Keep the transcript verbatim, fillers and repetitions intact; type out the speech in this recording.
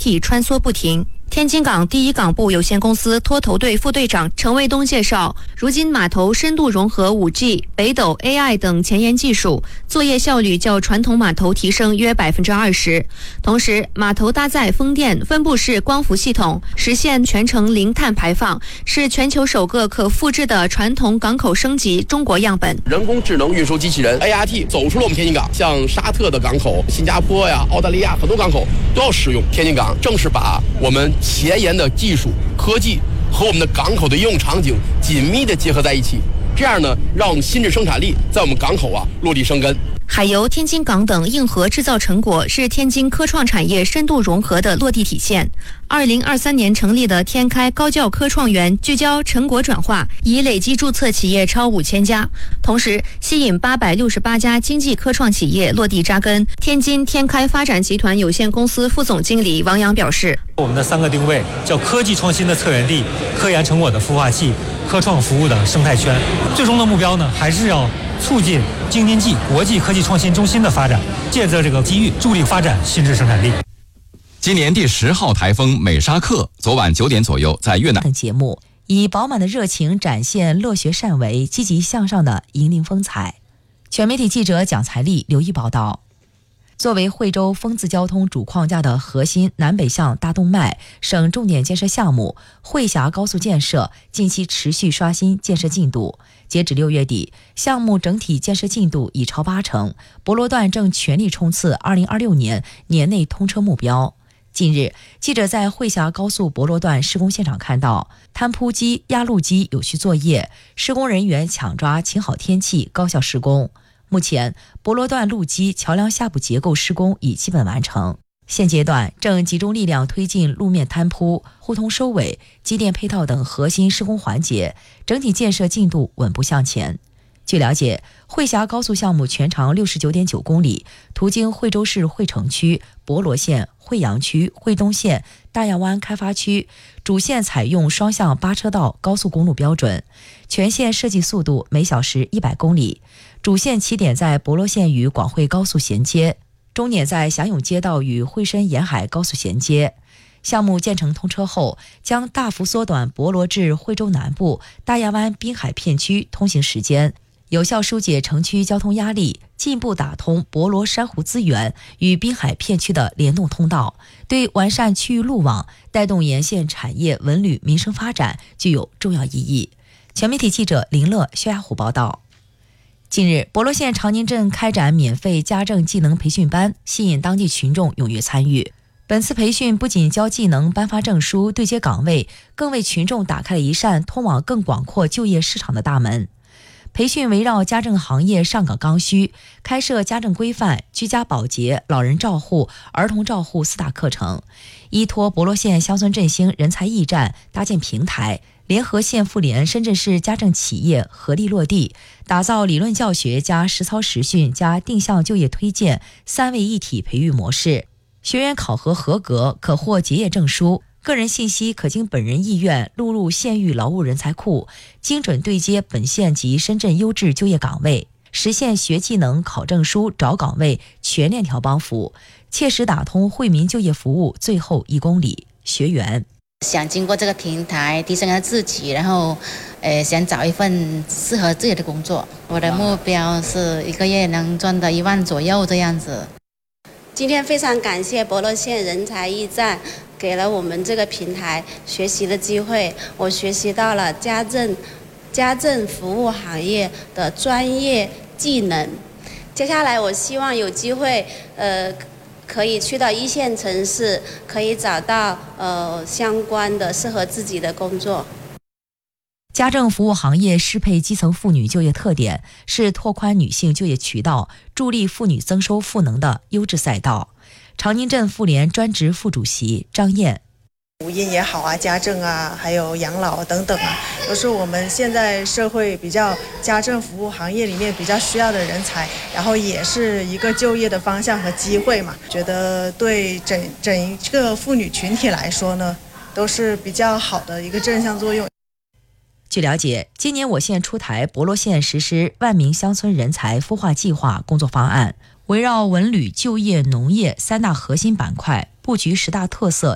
体穿梭不停。天津港第一港部有限公司拖头队副队长陈卫东介绍，如今码头深度融合 五 G、北斗 A I 等前沿技术，作业效率较传统码头提升约 百分之二十。 同时，码头搭载风电分布式光伏系统，实现全程零碳排放，是全球首个可复制的传统港口升级中国样本。 人工智能运输机器人 A R T 走出了我们天津港，像沙特的港口、新加坡呀、澳大利亚很多港口都要使用。天津港正是把我们前沿的技术科技和我们的港口的应用场景紧密地结合在一起，这样呢，让我们新质生产力在我们港口啊落地生根。 海油、天津港等硬核制造成果是天津科创产业深度融合的落地体现。二零二三年成立的天开高教科创园聚焦成果转化，已累计注册企业超五千家，同时吸引八百六十八家经济科创企业落地扎根。天津天开发展集团有限公司副总经理王阳表示， 我们的三个定位叫科技创新的策源地、科研成果的孵化器、科创服务的生态圈。最终的目标呢，还是要促进京津冀国际科技创新中心的发展，借着这个机遇助力发展新质生产力。 今年第十号台风美沙克昨晚九点左右在越南。 节目以饱满的热情展现乐学善为、积极向上的银铃风采。全媒体记者蒋才丽、刘毅报道。作为惠州丰自交通主框架的核心南北向大动脉省重点建设项目惠峡高速建设近期持续刷新建设进度。截止六月底，项目整体建设进度已超八成，博罗段正全力冲刺二零二六年年内通车目标。近日，记者在惠峡高速博罗段施工现场看到，摊铺机、压路机有序作业，施工人员抢抓晴好天气，高效施工。目前，博罗段路基桥梁下部结构施工已基本完成，现阶段正集中力量推进路面摊铺、互通收尾、机电配套等核心施工环节，整体建设进度稳步向前。据了解，惠峡高速项目全长 六十九点九公里，途经惠州市惠城区、博罗县、惠阳区、惠东县、大亚湾开发区，主线采用双向八车道高速公路标准，全线设计速度每小时一百公里，主线起点在博罗县与广惠高速衔接，终点在霞涌街道与惠深沿海高速衔接。项目建成通车后，将大幅缩短博罗至惠州南部、大亚湾滨海片区通行时间，有效疏解城区交通压力，进一步打通博罗珊瑚资源与滨海片区的联动通道，对完善区域路网、带动沿线产业文旅民生发展具有重要意义。全媒体记者林乐、薛亚虎报道。近日，博罗县长宁镇开展免费家政技能培训班，吸引当地群众踊跃参与。本次培训不仅教技能、颁发证书、对接岗位，更为群众打开了一扇通往更广阔就业市场的大门。培训围绕家政行业上岗刚需，开设家政规范、居家保洁、老人照护、儿童照护四大课程，依托博罗县乡村振兴人才驿站搭建平台，联合县妇联、深圳市家政企业合力落地，打造理论教学加实操实训加定向就业推荐三位一体培育模式。学员考核合格可获结业证书，个人信息可经本人意愿录入县域劳务人才库，精准对接本县及深圳优质就业岗位，实现学技能、考证书、找岗位全链条帮扶，切实打通惠民就业服务最后一公里。学员想经过这个平台提升自己，然后呃，想找一份适合自己的工作。我的目标是一个月能赚到一万左右这样子。 今天非常感谢博罗县人才驿站给了我们这个平台学习的机会，我学习到了家政家政服务行业的专业技能。接下来我希望有机会呃可以去到一线城市，可以找到呃相关的适合自己的工作。 家政服务行业适配基层妇女就业特点，是拓宽女性就业渠道、助力妇女增收赋能的优质赛道。长宁镇妇联专职副主席张燕， 无印也好啊，家政啊，还有养老等等啊，都是我们现在社会比较家政服务行业里面比较需要的人才，然后也是一个就业的方向和机会嘛。觉得对整整一个妇女群体来说呢，都是比较好的一个正向作用。 据了解，今年我县出台博罗县实施万名乡村人才孵化计划工作方案，围绕文旅、就业、农业三大核心板块，布局十大特色